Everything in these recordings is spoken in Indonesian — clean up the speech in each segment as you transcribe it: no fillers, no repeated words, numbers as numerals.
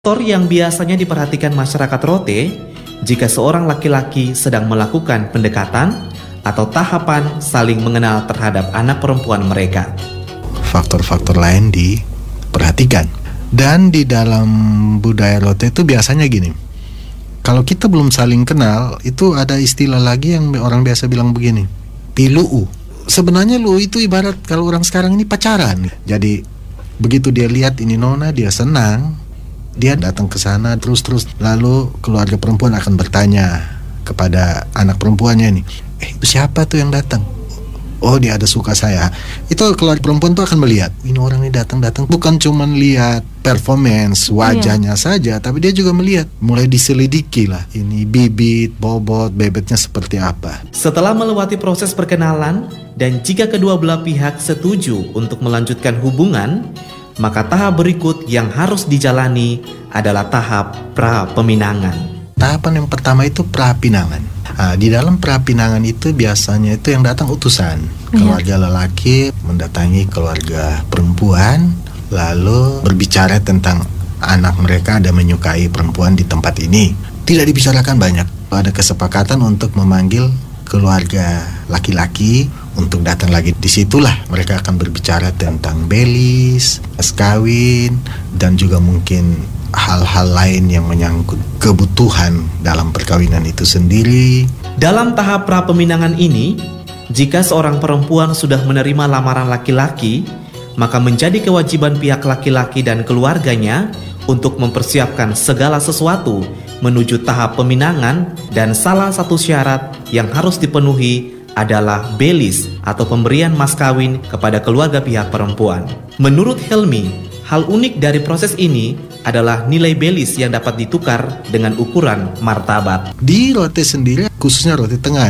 Faktor yang biasanya diperhatikan masyarakat Rote jika seorang laki-laki sedang melakukan pendekatan atau tahapan saling mengenal terhadap anak perempuan mereka. Faktor-faktor lain diperhatikan. Dan di dalam budaya Rote itu biasanya gini, kalau kita belum saling kenal, itu ada istilah lagi yang orang biasa bilang begini, piluu. Sebenarnya lu itu ibarat kalau orang sekarang ini pacaran. Jadi begitu dia lihat ini nona, dia senang, dia datang ke sana terus lalu keluarga perempuan akan bertanya kepada anak perempuannya ini, itu siapa tuh yang datang? Oh, dia ada suka saya. Itu keluarga perempuan tuh akan melihat, ini orang ini datang bukan cuma lihat performance wajahnya saja, tapi dia juga melihat, mulai diselidiki lah, ini bibit, bobot, bebetnya seperti apa. Setelah melewati proses perkenalan dan jika kedua belah pihak setuju untuk melanjutkan hubungan, maka tahap berikut yang harus dijalani adalah tahap pra-peminangan. Tahapan yang pertama itu pra-pinangan. Di dalam pra-pinangan itu biasanya itu yang datang utusan. Keluarga lelaki mendatangi keluarga perempuan, lalu berbicara tentang anak mereka ada menyukai perempuan di tempat ini. Tidak dibicarakan banyak. Ada kesepakatan untuk memanggil keluarga laki-laki untuk datang lagi. Disitulah mereka akan berbicara tentang belis, mas kawin, dan juga mungkin hal-hal lain yang menyangkut kebutuhan dalam perkawinan itu sendiri. Dalam tahap pra-peminangan ini, jika seorang perempuan sudah menerima lamaran laki-laki, maka menjadi kewajiban pihak laki-laki dan keluarganya untuk mempersiapkan segala sesuatu menuju tahap peminangan, dan salah satu syarat yang harus dipenuhi adalah belis atau pemberian mas kawin kepada keluarga pihak perempuan. Menurut Helmi, hal unik dari proses ini adalah nilai belis yang dapat ditukar dengan ukuran martabat. Di Rote sendiri, khususnya Rote Tengah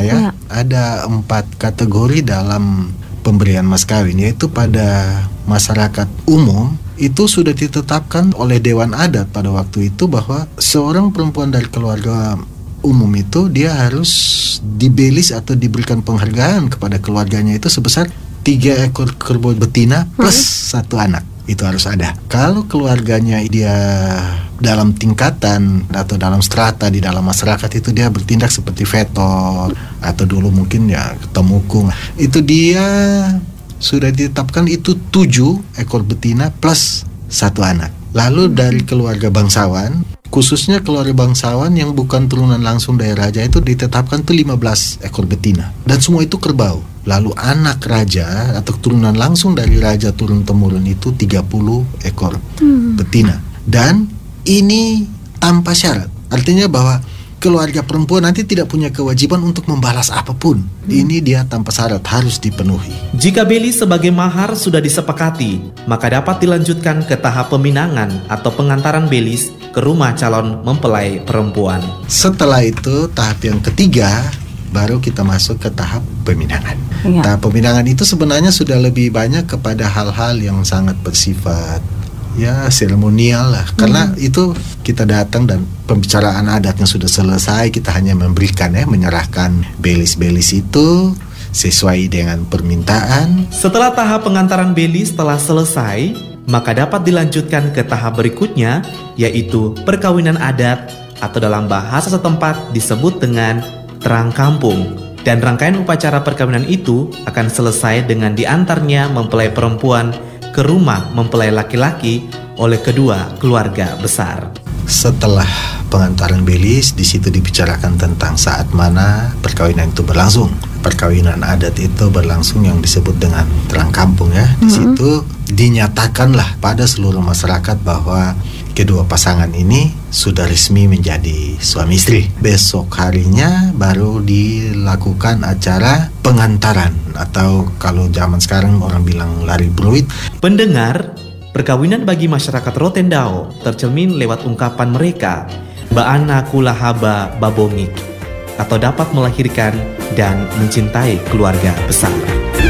ada 4 kategori dalam pemberian mas kawin, yaitu pada masyarakat umum itu sudah ditetapkan oleh Dewan Adat pada waktu itu bahwa seorang perempuan dari keluarga umum itu dia harus dibelis atau diberikan penghargaan kepada keluarganya itu sebesar 3 ekor kerbau betina plus 1 anak. Itu harus ada. Kalau keluarganya dia dalam tingkatan atau dalam strata di dalam masyarakat itu dia bertindak seperti vetor atau dulu mungkin ya temukung, itu dia sudah ditetapkan itu 7 ekor betina plus 1 anak. Lalu dari keluarga bangsawan, khususnya keluarga bangsawan yang bukan turunan langsung dari raja itu ditetapkan tuh 15 ekor betina. Dan semua itu kerbau. Lalu anak raja atau turunan langsung dari raja turun-temurun itu 30 ekor betina. Dan ini tanpa syarat. Artinya bahwa keluarga perempuan nanti tidak punya kewajiban untuk membalas apapun. Ini dia tanpa syarat, harus dipenuhi. Jika belis sebagai mahar sudah disepakati, maka dapat dilanjutkan ke tahap peminangan atau pengantaran belis ke rumah calon mempelai perempuan. Setelah itu tahap yang ketiga, baru kita masuk ke tahap peminangan. Tahap peminangan itu sebenarnya sudah lebih banyak kepada hal-hal yang sangat bersifat seremonial lah. Karena itu kita datang dan pembicaraan adatnya sudah selesai, kita hanya memberikan menyerahkan belis-belis itu sesuai dengan permintaan. Setelah tahap pengantaran belis telah selesai, maka dapat dilanjutkan ke tahap berikutnya, yaitu perkawinan adat atau dalam bahasa setempat disebut dengan terang kampung. Dan rangkaian upacara perkawinan itu akan selesai dengan diantarnya mempelai perempuan ke rumah mempelai laki-laki oleh kedua keluarga besar. Setelah pengantaran belis, di situ dibicarakan tentang saat mana perkawinan itu berlangsung. Perkawinan adat itu berlangsung yang disebut dengan terang kampung ya. Di situ dinyatakanlah pada seluruh masyarakat bahwa kedua pasangan ini sudah resmi menjadi suami istri. Besok harinya baru dilakukan acara pengantaran atau kalau zaman sekarang orang bilang lari bruid. Pendengar, perkawinan bagi masyarakat Rotendao tercermin lewat ungkapan mereka, Baana kulahaba babongik, atau dapat melahirkan dan mencintai keluarga besar.